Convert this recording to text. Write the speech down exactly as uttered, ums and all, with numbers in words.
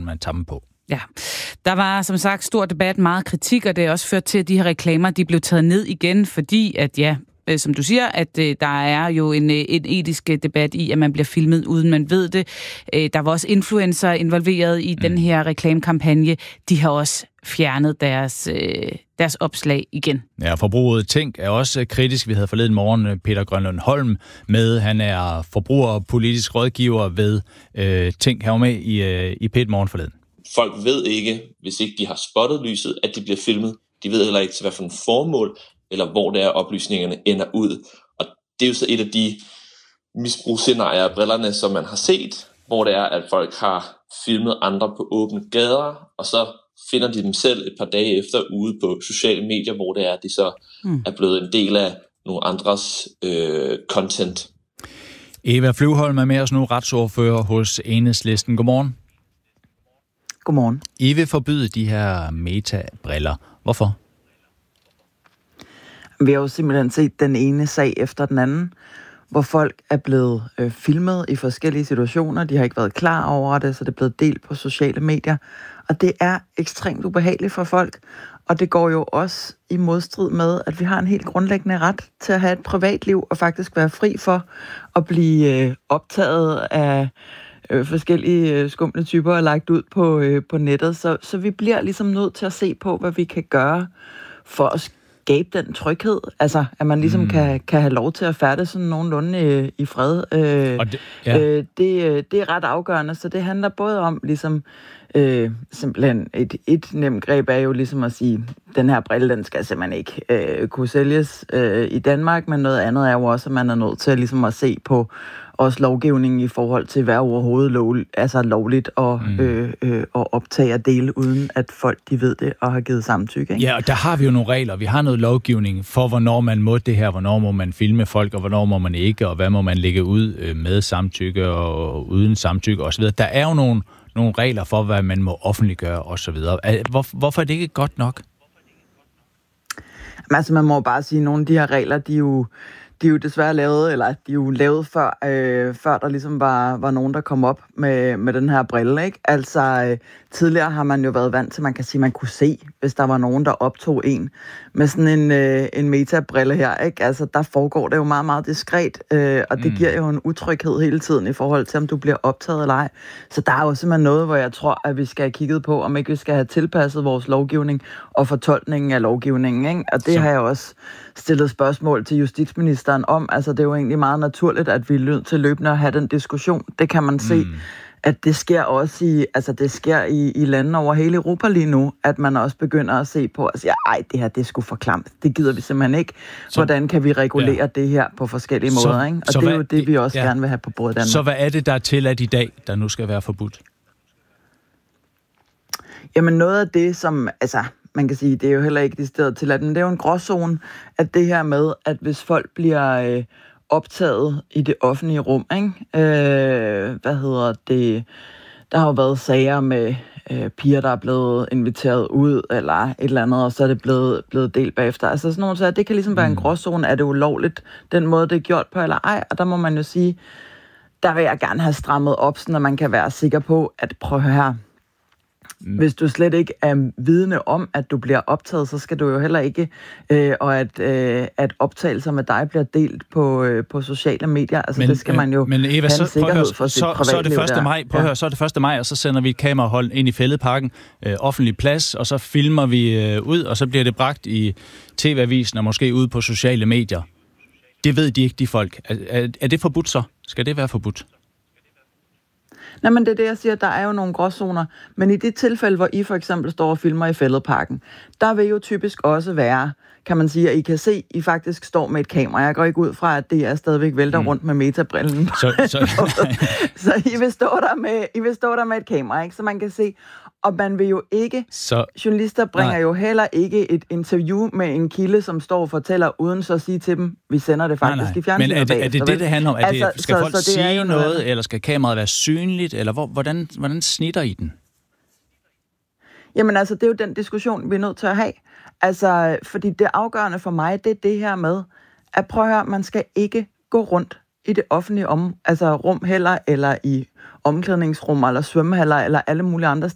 man tager dem på. Ja, der var som sagt stor debat, meget kritik, og det er også ført til, at de her reklamer de blev taget ned igen, fordi at ja, som du siger, at øh, der er jo en, en etisk debat i, at man bliver filmet, uden man ved det. Øh, der var også influencer involveret i mm. den her reklamekampagne. De har også fjernet deres, øh, deres opslag igen. Ja, forbruget Tænk er også kritisk. Vi havde forleden morgen Peter Grønlund Holm med. Han er forbruger og politisk rådgiver ved øh, Tænk. Han var med i, øh, i P et Morgen forleden. Folk ved ikke, hvis ikke de har spottet lyset, at de bliver filmet. De ved heller ikke til hvad for en formål, eller hvor det er, oplysningerne ender ud. Og det er jo så et af de misbrugsscenarier af brillerne, som man har set, hvor det er, at folk har filmet andre på åbne gader, og så finder de dem selv et par dage efter ude på sociale medier, hvor det er, at de så mm. er blevet en del af nogle andres øh, content. Eva Flyvholm er med os nu, retsordfører hos Enhedslisten. Godmorgen. Godmorgen. I vil forbyde de her meta-briller. Hvorfor? Vi har jo simpelthen set den ene sag efter den anden, hvor folk er blevet øh, filmet i forskellige situationer. De har ikke været klar over det, så det er blevet delt på sociale medier. Og det er ekstremt ubehageligt for folk. Og det går jo også i modstrid med, at vi har en helt grundlæggende ret til at have et privatliv og faktisk være fri for at blive øh, optaget af øh, forskellige øh, skumle typer og lagt ud på, øh, på nettet. Så, så vi bliver ligesom nødt til at se på, hvad vi kan gøre for at skabe den tryghed, altså at man ligesom mm. kan, kan have lov til at færdes sådan nogenlunde i, i fred. Øh, det, ja. øh, det, det er ret afgørende, så det handler både om ligesom øh, simpelthen et, et nemt greb er jo ligesom at sige, den her brille, den skal simpelthen ikke øh, kunne sælges øh, i Danmark, men noget andet er jo også, at man er nødt til ligesom at se på også lovgivningen i forhold til, hvad overhovedet lov, altså lovligt at, mm. øh, øh, at optage og dele, uden at folk de ved det og har givet samtykke. Ikke? Ja, og der har vi jo nogle regler. Vi har noget lovgivning for, hvornår man må det her, hvornår må man filme folk, og hvornår må man ikke, og hvad må man lægge ud med samtykke og uden samtykke osv. Der er jo nogle, nogle regler for, hvad man må offentliggøre osv. Hvor, hvorfor er det ikke godt nok? Altså, man må bare sige, at nogle af de her regler, de er jo De er jo desværre lavet, eller de er jo lavet før, øh, før der ligesom var, var nogen, der kom op med, med den her brille, ikke? Altså, øh, tidligere har man jo været vant til, man kan sige, man kunne se, hvis der var nogen, der optog en med sådan en, øh, en metabrille her, ikke? Altså, der foregår det jo meget, meget diskret, øh, og det mm. giver jo en utryghed hele tiden i forhold til, om du bliver optaget eller ej. Så der er jo simpelthen noget, hvor jeg tror, at vi skal have kigget på, om ikke vi skal have tilpasset vores lovgivning og fortolkningen af lovgivningen, ikke? Og det Så. har jeg også stillet spørgsmål til justitsministeren om. Altså, det er jo egentlig meget naturligt, at vi er nødt til løbende at have den diskussion. Det kan man mm. se, at det sker også i, altså det sker i, i lande over hele Europa lige nu, at man også begynder at se på, altså, ej, det her, det er sgu for klamt. Det gider vi simpelthen ikke. Så, Hvordan kan vi regulere ja. det her på forskellige så, måder, ikke? Og det er hvad, jo det, vi også ja. gerne vil have på bordet i Danmark. Så hvad er det, der er tilladt i dag, der nu skal være forbudt? Jamen, noget af det, som, altså, man kan sige, det er jo heller ikke det sted til, at det er jo en gråzone, at det her med, at hvis folk bliver øh, optaget i det offentlige rum, ikke? Øh, hvad hedder det? Der har jo været sager med øh, piger, der er blevet inviteret ud, eller et eller andet, og så er det blevet, blevet delt bagefter. Altså sådan nogle sager, det kan ligesom være en gråzone. Er det ulovligt, den måde, det er gjort på, eller ej? Og der må man jo sige, der vil jeg gerne have strammet op, så man kan være sikker på, at prøv at høre her. Hvis du slet ikke er vidne om, at du bliver optaget, så skal du jo heller ikke, øh, og at, øh, at optagelser med dig bliver delt på, øh, på sociale medier. Altså men, det skal man jo men Eva, have så, en sikkerhed høre, for sit så, privatliv. Så er det første der. maj, prøv at ja. høre, så er det første maj, og så sender vi et kamerahold ind i Fælledparken, øh, offentlig plads, og så filmer vi øh, ud, og så bliver det bragt i T V-avisen og måske ude på sociale medier. Det ved de ikke, de folk. Er, er, er det forbudt så? Skal det være forbudt? Nej, men det er det, jeg siger, der er jo nogle gråzoner. Men i det tilfælde, hvor I for eksempel står og filmer i Fælledparken, der vil jo typisk også være, kan man sige, at I kan se, at I faktisk står med et kamera. Jeg går ikke ud fra, at det er stadigvæk vælter mm. rundt med metabrillen. Så, så... så I, vil stå der med, I vil stå der med et kamera, ikke? Så man kan se. Og man vil jo ikke, så... journalister bringer Nej. jo heller ikke et interview med en kilde, som står og fortæller, uden så at sige til dem, vi sender det faktisk nej, nej. i fjernsynet. Men er det er det, det, det handler om? Er altså, det, skal så, folk så det sige noget, noget, eller skal kameraet være synligt, eller hvor, hvordan, hvordan snitter I den? Jamen altså, det er jo den diskussion, vi er nødt til at have. Altså, fordi det afgørende for mig, det er det her med, at prøve at høre, man skal ikke gå rundt i det offentlige om, altså rum heller, eller i omklædningsrum, eller svømmehaller, eller alle mulige andre